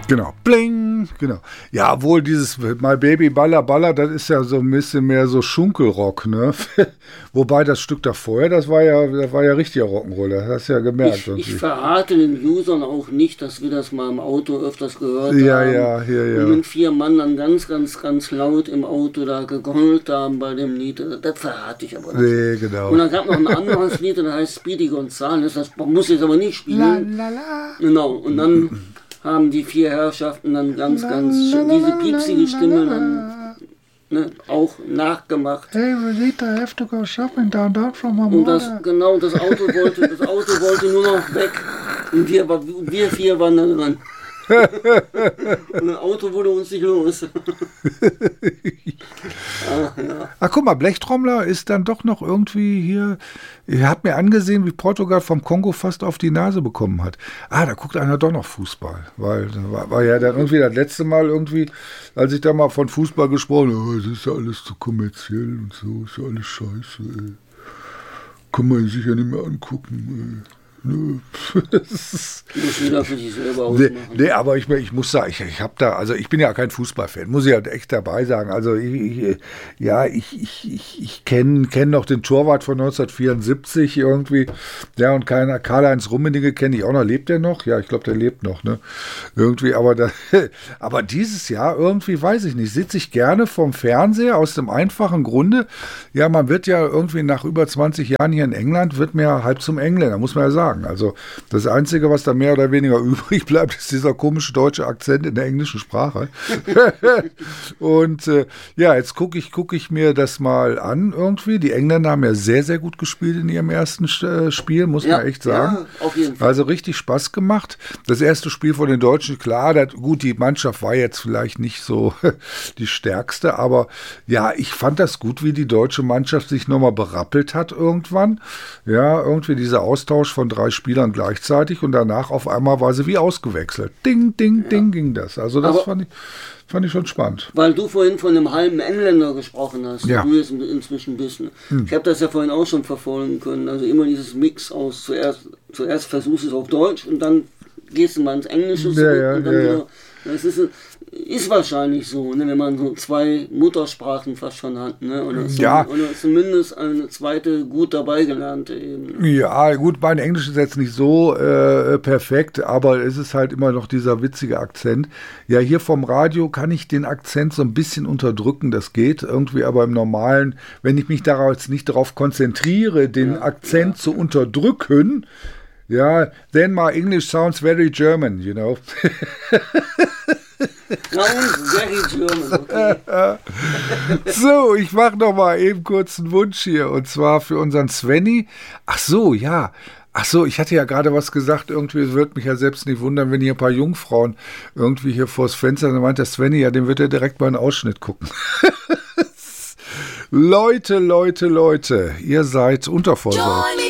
Genau, bling, genau. Ja, wohl dieses My Baby Baller Baller, das ist ja so ein bisschen mehr so Schunkelrock, ne? Wobei das Stück da vorher, das war ja richtiger Rock'n'Roll, das hast du ja gemerkt. Ich verrate den Usern auch nicht, dass wir das mal im Auto öfters gehört haben. Ja. Und mit 4 Mann dann ganz laut im Auto da gegongelt haben bei dem Lied. Das verrate ich aber nicht. Nee, genau. Und dann gab noch ein anderes Lied, das heißt Speedy Gonzales, das muss ich jetzt aber nicht spielen. La, la, la. Genau, und dann haben die 4 Herrschaften dann ganz diese piepsige Stimme dann auch nachgemacht. Hey Rosita, I have to go shopping down from my und das Auto wollte nur noch weg und wir 4 waren dann dran. Und das Auto wurde uns nicht los. Ach guck mal, Blechtrommler ist dann doch noch irgendwie hier. Ihr habt mir angesehen, wie Portugal vom Kongo fast auf die Nase bekommen hat. Da guckt einer doch noch Fußball. Weil war ja dann irgendwie das letzte Mal irgendwie, als ich da mal von Fußball gesprochen habe, das ist ja alles zu kommerziell und so, ist ja alles scheiße, ey. Kann man sich ja nicht mehr angucken, ey. Nö. Das muss jeder für sich selber ausmachen. Nee, aber ich muss sagen, ich habe da, also ich bin ja kein Fußballfan, muss ich halt echt dabei sagen. Also ich kenne noch den Torwart von 1974 irgendwie, ja, und Karl-Heinz Rummenigge kenne ich auch noch. Lebt der noch? Ja, ich glaube, der lebt noch, ne? Irgendwie, aber dieses Jahr irgendwie, weiß ich nicht, sitze ich gerne vorm Fernseher aus dem einfachen Grunde, ja, man wird ja irgendwie nach über 20 Jahren hier in England, wird mir ja halb zum Engländer, muss man ja sagen. Also das Einzige, was da mehr oder weniger übrig bleibt, ist dieser komische deutsche Akzent in der englischen Sprache. Und jetzt gucke ich mir das mal an irgendwie. Die Engländer haben ja sehr, sehr gut gespielt in ihrem ersten Spiel, muss man echt sagen. Ja, auf jeden Fall. Also richtig Spaß gemacht. Das erste Spiel von den Deutschen, klar, gut, die Mannschaft war jetzt vielleicht nicht so die stärkste, aber ja, ich fand das gut, wie die deutsche Mannschaft sich nochmal berappelt hat irgendwann. Ja, irgendwie dieser Austausch von 3 Spielern gleichzeitig und danach auf einmal war sie wie ausgewechselt. Ding, ding, ding ging das. Also das fand ich schon spannend. Weil du vorhin von einem halben Engländer gesprochen hast, ja. Du jetzt inzwischen bist. Ich habe das ja vorhin auch schon verfolgen können. Also immer dieses Mix aus, zuerst versuchst du es auf Deutsch und dann gehst du mal ins Englische zurück. Und dann wieder, das ist wahrscheinlich so, ne, wenn man so 2 Muttersprachen fast schon hat, ne? Oder zumindest eine zweite gut dabei gelernte eben. Ja, gut, mein Englisch ist jetzt nicht so perfekt, aber es ist halt immer noch dieser witzige Akzent. Ja, hier vom Radio kann ich den Akzent so ein bisschen unterdrücken, das geht irgendwie, aber im Normalen, wenn ich mich daraus nicht darauf konzentriere, den Akzent zu unterdrücken, then my English sounds very German, you know. Very German, okay. So, ich mache noch mal eben kurz einen Wunsch hier, und zwar für unseren Svenny. Ach so, ich hatte ja gerade was gesagt, irgendwie, es würde mich ja selbst nicht wundern, wenn hier ein paar Jungfrauen irgendwie hier vors Fenster, dann meint der Svenny, ja, dem wird er direkt mal einen Ausschnitt gucken. Leute, ihr seid unterversorgt.